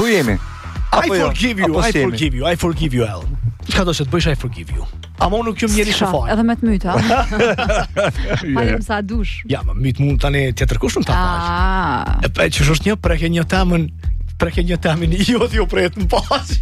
Ku jemi? I forgive you, El. Çka do të bësh, I forgive you. Ama unë nuk jam njeri shafar. Edhe me të myta. Falim sa dush. Ja, më myt mund tani tjetër kush nuk ta pash. E pa që është një preke një temën jo pret në pas.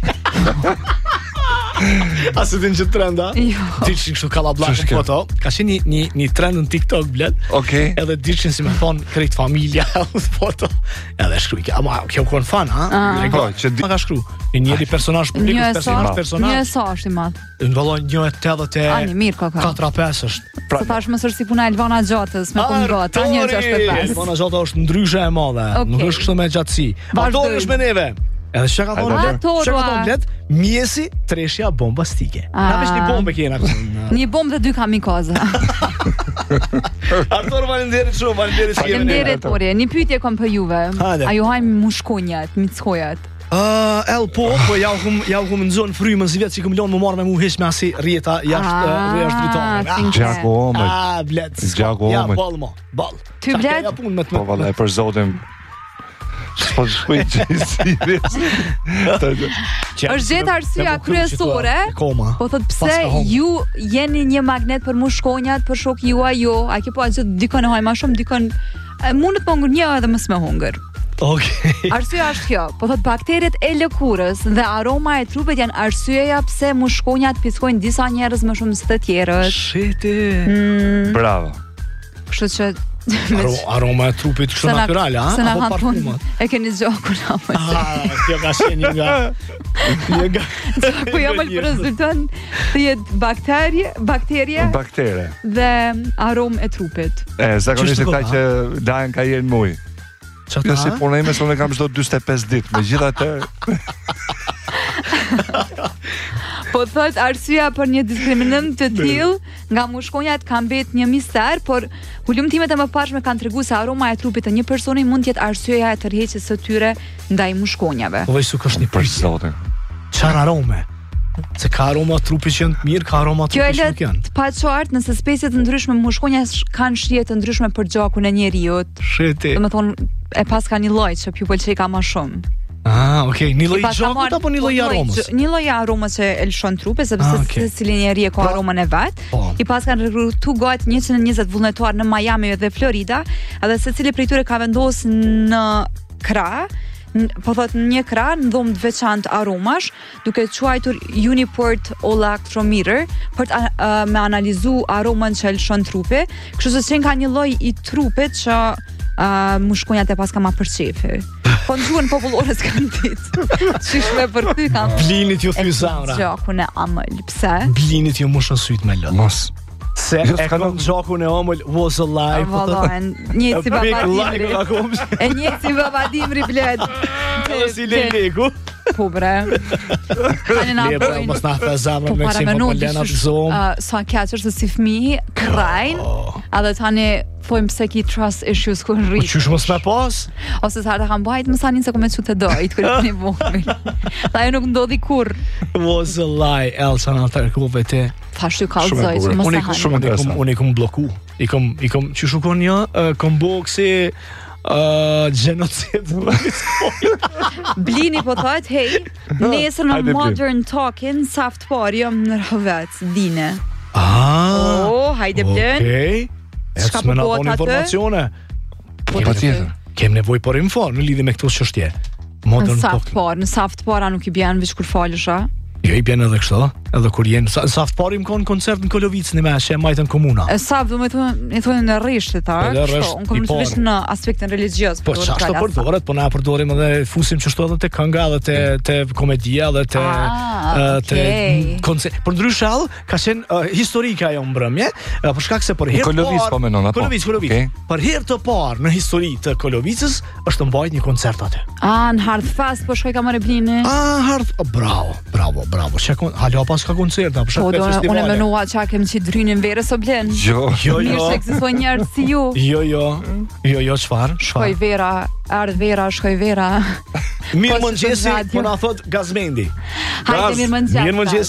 Asë din që trenda Dishin kështu kalablak në foto Ka qenë një trend në TikTok bled Edhe dishin si me thonë krejt familja foto Edhe shkruj Ama kjo kërën fan Ma ka shkru Njëri personazh publikus Një e sa është i madh Në vallon një e 4-5 është Se thash më sërsi puna Elvana Gjatës Me punë gata Një 65 Elvana Gjata është ndryshe e madhe Nuk është kështu me gjatësi Atori është me neve Edhe që ka thonë bled Mjesi treshja bombastike Na vesh një bombe kena Një bombë dhe 2 kamikaze Artur, valenderit shumë Valenderit, Ore Një pyetje kom për juve A ju hajmë mushkonjat, mickojat Po ja u hum në zonë frymën si vetë që këm lonë më marrë me mu hish me asi rjeta jashtë dritarën Gjako omët Ja, bal Ty bled? Po valla e për zotim Po shkuj që i sirjes është gjetë arsyeja kryesore Po thot pse ju jeni një magnet për mushkonjat Për shok juaj jo A ke po a gjithë dikon e haj ma shumë Dikon mundet më ngur një edhe më s'me hungër Arsyeja është kjo Po thot bakteriet e lëkurës Dhe aroma e trupit janë arsyeja Pse mushkonjat pickojnë disa njerëz më shumë se të tjerët Shite Bravo Kështu që Aroma e trupit kështu natyral, a? Se na kanë thonë, e keni gjakun kjo ka shenë një nga Gjaku jamëll për rezulton të jetë bakterje dhe aromë e trupit Zakonisht e këta që dajen ka jenë muj Kjo si punojme se unë kam çdo 45 ditë Me gjitha të Po thot arsyeja për një diskriminim të tillë nga mushkonjat ka mbet një mister, por hulumtimet e mëparshme kanë treguar se aroma e trupit të një personi mund të jetë arsyeja e tërheqjes së tyre ndaj mushkonjave. Po vësu është një person. Çfarë arome? Se ka aroma trupi që janë të mirë, ka aroma trupi që nuk janë. Të paqartë nëse specie të ndryshme mushkonjas kanë shije të ndryshme për gjakun e njeriut. Domethënë e pas ka një lloj që ju pëlqej ka më shumë. Okej, një lloj gjakut apo një lloj aromës? Një lloj aromës që e lëshon trupin sepse secili njeri ka aromën e vet. I pas kanë rekrutuar gati 120 vullnetar në Miami dhe Florida, edhe secili prej tyre ka vendosur në krah po thot një krah në dhomë të veçantë aromash, duke quajtur Uniport Olactrometer për të me analizu aromën që lëshon trupi, kështu se ka një lloj i trupit që mushkonjat e pas ka ma përqefi. Po në gjuhën popullore s'kan ditë. Qishme për ty kanë Blinit ju thy zamra. Gjakun e amëll, pse? Blinit ju mushën syt me lëtë. Mos. Se e kam gjakun e amëll was alive. Vëllohen, një si babadimri. E një si babadimri bled. Edhe si lejleku. Po bre. Tani na bojnë. Mos na tha zamra me si popolena të zomë. Sa keqër se si fëmijë krajnë. Edhe tani thojmë pse ki trust issues kur rrit. Po qysh mos me pas? Ose sa ata kanë bajt më sanin se ku me çutë dojt kur jeni vogël. Ta ajo nuk ndodhi kurr. Was a lie, Elsa na tërkove te. Thash ty kallzoj që mos e ha. Unë kam blloku. I kam që shukon një komboksi genocid. Blini po thot, hey, nesër në Modern Talking saft pari jam në Rëvec, dine. Hajde blen. Okej. Shka më po informacione. Kem nevoj për info në lidhje me këto çështje. Në saft para nuk i bjen veç kur falësha. Jo, i bjen edhe kështu, edhe kur jenë saft pari më konë koncert në Kolovicë me që e majtën komuna. Saft, e thonë në rishtit, unë kom në vesh në aspektin religios. Po qashtë të përdoret, po na përdorim edhe fusim qështu edhe të kënga edhe të komedia edhe të koncert. Për ndryshall, ka qenë historika jo mbrëmje, për shkak se për herë të parë Kolovicë. Për herë të parë në histori të Kolovicës është mbajt një koncert atë. Në Hardfest po shkoj ka marrë Blini. Bravo. Halo pas ka koncerta, për shkak të festivale. Unë menua çka kem qit drynin verës o blen. Jo. Mirë se ekzistojnë njerëz si ju. Jo, çfarë? Shkoj vera, ardh vera, shkoj vera. Mirë mëngjesi, po na thot Gazmendi. Hajde mirë mëngjes.